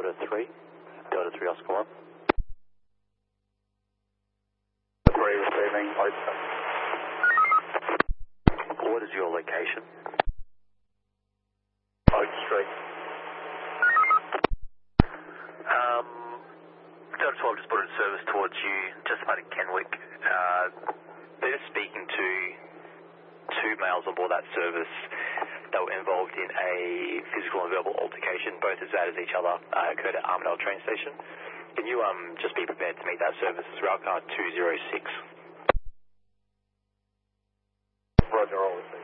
Delta 3. Delta 3 Oscar 1. 3 receiving, open. What is your location? Oak Street. Delta 12 just put in service towards you, just about in Kenwick. They're just speaking to two males on board that service that were involved in a physical and verbal altercation, both as bad as each other, occurred at Armadale train station. Can you just be prepared to meet that service? It's railcar 206. Roger, all.